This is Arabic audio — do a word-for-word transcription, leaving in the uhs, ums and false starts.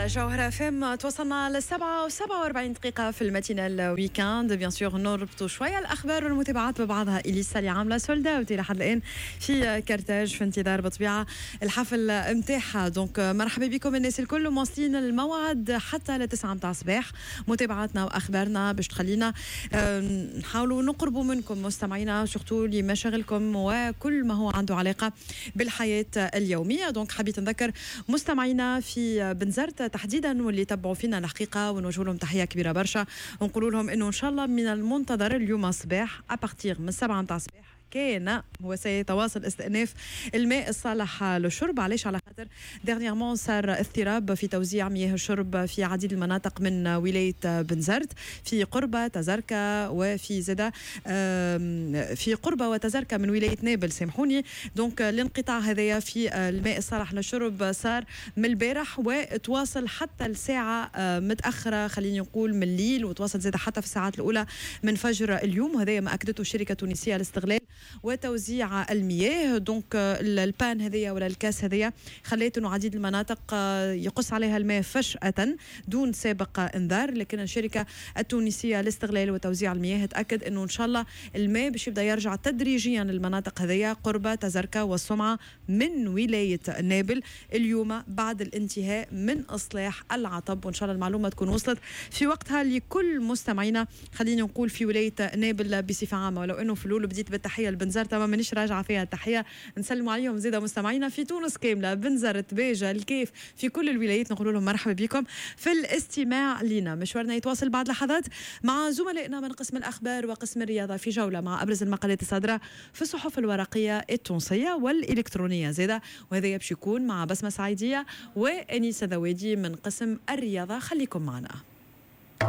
جوهرة فم توصلنا للسبعة وسبعة وأربعين دقيقة في الماتينة الويكاند. بيان سور نربطوا شوية الأخبار والمتابعات ببعضها. إليسا اللي عاملة سولداوت إلى حد الآن في كارتاج في انتظار بطبيعة الحفل متاعها. دونك مرحبا بكم الناس الكل، مواصلين الموعد حتى لتسعة متاع الصباح. متابعاتنا وأخبارنا باش تخلينا نحاولوا نقربوا منكم مستمعينا، سورتو لمشاغلكم وكل ما هو عنده علاقة بالحياة اليومية. دونك حبيت نذكر مستمعينا في بنزرت تحديدا واللي تبعوا فينا الحقيقه ونوجه لهم تحيه كبيره برشا، ونقول لهم انه ان شاء الله من المنتظر اليوم الصباح ابارتيغ من السبعة متاع الصباح كان هو سيتواصل استئناف الماء الصالح للشرب. علاش؟ على خاطر ديرنييرمون صار اضطراب في توزيع مياه الشرب في عديد المناطق من ولايه بنزرت، في قربة تزركة وفي زدا في قربة وتزركة من ولايه نابل، سامحوني. دونك الانقطاع هذايا في الماء الصالح للشرب صار من البارح وتواصل حتى الساعه متاخره، خليني نقول من الليل، وتواصل زاد حتى في الساعات الاولى من فجر اليوم. وهذا ما اكدته الشركه التونسيه لاستغلال وتوزيع المياه. دونك البان هذيا ولا الكاس هذيا خليت انه عديد المناطق يقص عليها الماء فجأة دون سابق انذار، لكن الشركه التونسيه لاستغلال وتوزيع المياه تاكد انه ان شاء الله الماء باش يبدا يرجع تدريجيا للمناطق هذيا، قربة تزركة والسمعه من ولايه نابل اليوم بعد الانتهاء من اصلاح العطب. وان شاء الله المعلومه تكون وصلت في وقتها لكل مستمعينا، خلينا نقول في ولايه نابل بصفه عامه. ولو انه في الاول بديت بالتحيه لبنزرت ما مانيش راجعه فيها التحيه، نسلموا عليهم زيدا مستمعينا في تونس كامله، بنزرت باجه الكيف في كل الولايات، نقول لهم مرحبا بكم في الاستماع لنا. مشوارنا يتواصل بعد لحظات مع زملائنا من قسم الاخبار وقسم الرياضه في جوله مع ابرز المقالات الصادره في الصحف الورقيه التونسيه والالكترونيه زيدا، وهذا باش يكون مع بسمه سعيديه وانيسه ذوادي من قسم الرياضه. خليكم معنا.